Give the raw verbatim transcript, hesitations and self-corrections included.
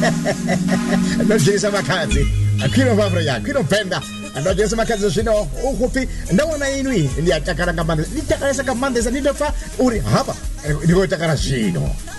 Nojisa makazi. Akino vavro ya, akino penda. Nojisa makazi shino ukupi. Ndawana inui. Ndi atakara kamande. Ndi takara sa kamande sa nidofa uri hapa. Ndi go takara shino.